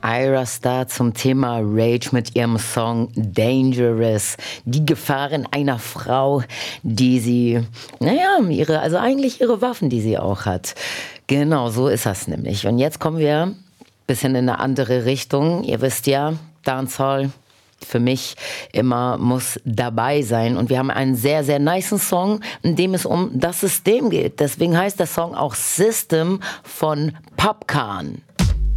Ira Star zum Thema Rage mit ihrem Song Dangerous. Die Gefahren einer Frau, die sie, eigentlich ihre Waffen, die sie auch hat. Genau, so ist das nämlich. Und jetzt kommen wir ein bisschen in eine andere Richtung. Ihr wisst ja, Dancehall für mich immer muss dabei sein. Und wir haben einen sehr, sehr nicen Song, in dem es um das System geht. Deswegen heißt der Song auch System von Popcaan.